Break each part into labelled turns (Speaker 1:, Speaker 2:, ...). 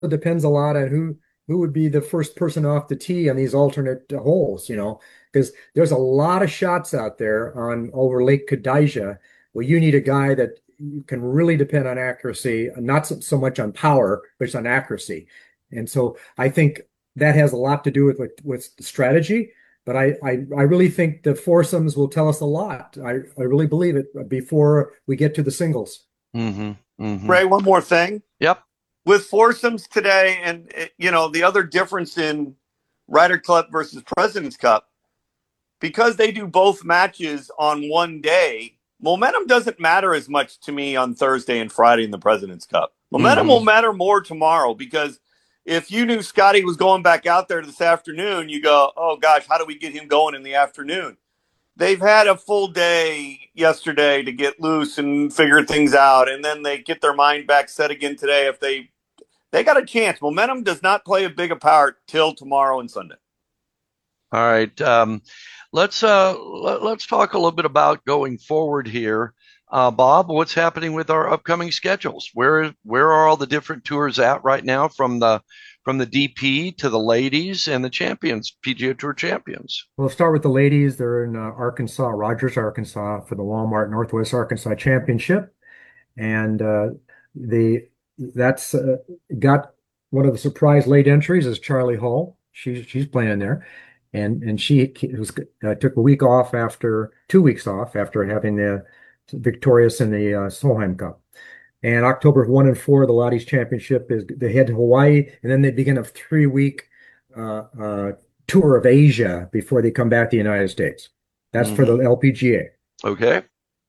Speaker 1: depends a lot on who would be the first person off the tee on these alternate holes, because there's a lot of shots out there on over Lake Kadijah where you need a guy that you can really depend on accuracy, not so much on power, but it's on accuracy. And so I think that has a lot to do with strategy. But I really think the foursomes will tell us a lot. I really believe it before we get to the singles.
Speaker 2: Mm-hmm. Mm-hmm.
Speaker 3: Ray, one more thing.
Speaker 2: Yep.
Speaker 3: With foursomes today, and the other difference in Ryder Cup versus President's Cup, because they do both matches on one day, momentum doesn't matter as much to me on Thursday and Friday in the President's Cup. Momentum will
Speaker 2: Mm-hmm.
Speaker 3: matter more tomorrow because if you knew Scotty was going back out there this afternoon, you go, oh gosh, how do we get him going in the afternoon? They've had a full day yesterday to get loose and figure things out, and then they get their mind back set again today. If they got a chance, momentum does not play a big a part till tomorrow and Sunday.
Speaker 2: All right. Let's talk a little bit about going forward here. Bob, what's happening with our upcoming schedules? Where are all the different tours at right now from the DP to the ladies and the champions, PGA Tour champions?
Speaker 1: We'll start with the ladies. They're in Arkansas, Rogers, Arkansas, for the Walmart Northwest Arkansas Championship, and the that's got one of the surprise late entries is Charlie Hull. She's playing there, and she was took a week off after 2 weeks off after having the victorious in the Solheim Cup. And October 1 and 4, the Ladies Championship is they head to Hawaii, and then they begin a 3 week uh, uh, tour of Asia before they come back to the United States. That's for the
Speaker 2: Mm-hmm.
Speaker 1: LPGA.
Speaker 2: Okay.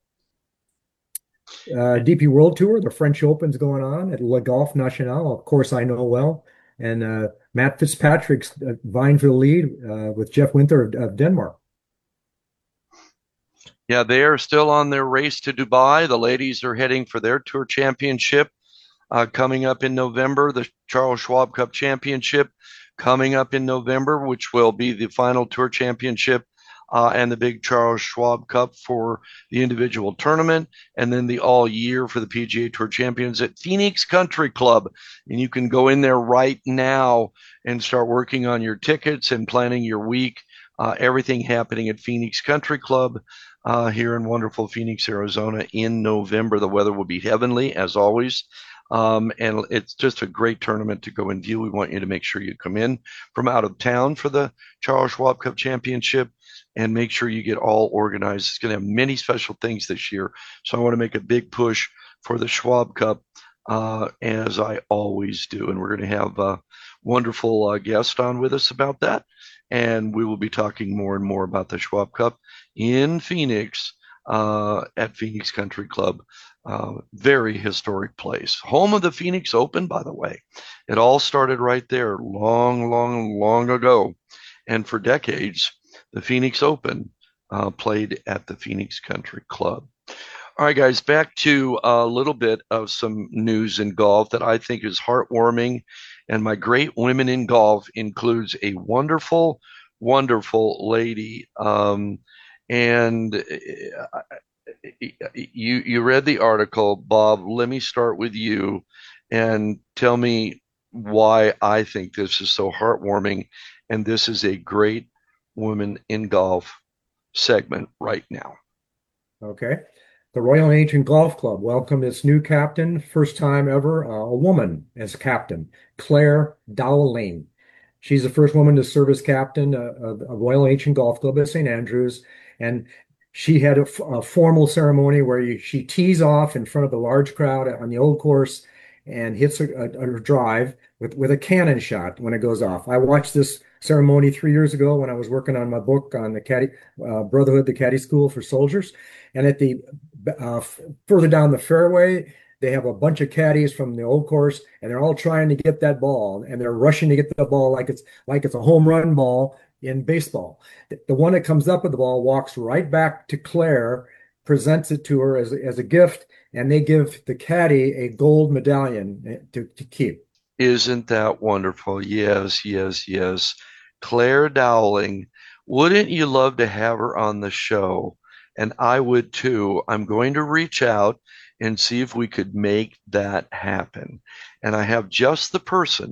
Speaker 1: DP World Tour, the French Open's going on at Le Golf National. Of course, I know well. And Matt Fitzpatrick's vying for the lead with Jeff Winther of Denmark.
Speaker 2: Yeah, they are still on their race to Dubai. The ladies are heading for their tour championship coming up in November, the Charles Schwab Cup Championship coming up in November, which will be the final tour championship and the big Charles Schwab Cup for the individual tournament, and then the all year for the PGA Tour Champions at Phoenix Country Club. And you can go in there right now and start working on your tickets and planning your week. Everything happening at Phoenix Country Club here in wonderful Phoenix, Arizona in November. The weather will be heavenly as always. And it's just a great tournament to go and view. We want you to make sure you come in from out of town for the Charles Schwab Cup Championship and make sure you get all organized. It's going to have many special things this year. So I want to make a big push for the Schwab Cup, as I always do. And we're going to have a wonderful guest on with us about that. And we will be talking more and more about the Schwab Cup in Phoenix at Phoenix Country Club. Very historic place. Home of the Phoenix Open, by the way. It all started right there long, long, long ago. And for decades, the Phoenix Open played at the Phoenix Country Club. All right, guys, back to a little bit of some news in golf that I think is heartwarming. And my great women in golf includes a wonderful, wonderful lady. And you read the article, Bob. Let me start with you and tell me why I think this is so heartwarming. And this is a great women in golf segment right now.
Speaker 1: Okay. The Royal and Ancient Golf Club welcomed its new captain, first time ever, a woman as captain, Claire Dowling. She's the first woman to serve as captain of Royal Ancient Golf Club at St. Andrews. And she had a formal ceremony where she tees off in front of a large crowd on the old course and hits a drive with a cannon shot when it goes off. I watched this ceremony 3 years ago when I was working on my book on the caddy Brotherhood, the Caddy School for Soldiers. And at the further down the fairway, they have a bunch of caddies from the old course, and they're all trying to get that ball, and they're rushing to get the ball like it's a home run ball in baseball. The one that comes up with the ball walks right back to Claire, presents it to her as a gift, and they give the caddy a gold medallion to keep.
Speaker 2: Isn't that wonderful? Yes, yes, yes. Claire Dowling, wouldn't you love to have her on the show? And I would too. I'm going to reach out and see if we could make that happen. And I have just the person